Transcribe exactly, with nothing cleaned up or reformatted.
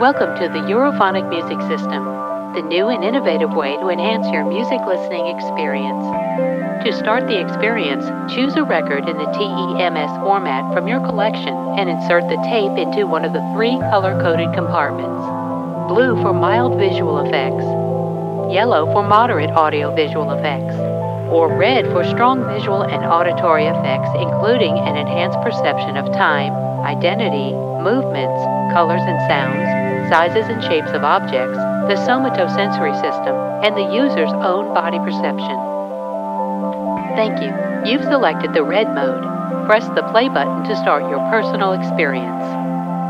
Welcome to the Europhonic Music System, the new and innovative way to enhance your music listening experience. To start the experience, choose a record in the T E M S format from your collection and insert the tape into one of the three color-coded compartments. Blue for mild visual effects, yellow for moderate audio-visual effects, or red for strong visual and auditory effects, including an enhanced perception of time, identity, movements, colors and sounds, sizes and shapes of objects, the somatosensory system, and the user's own body perception. Thank you. You've selected the red mode. Press the play button to start your personal experience.